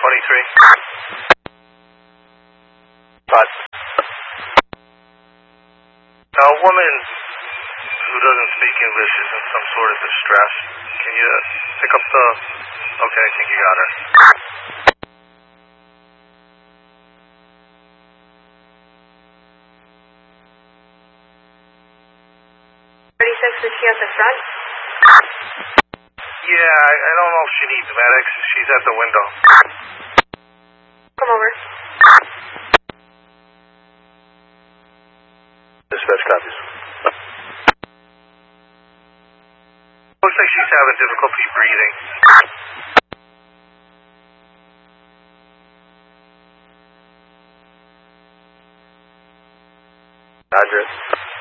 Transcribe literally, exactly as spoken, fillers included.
twenty-three. But a woman who doesn't speak English is in some sort of distress. Can you pick up the... Okay, I think you got her. thirty-six, is she at the front? Yeah, I, I don't know if she needs medics. She's at the window. Come over. Dispatch copies. Looks like she's having difficulty breathing. Address.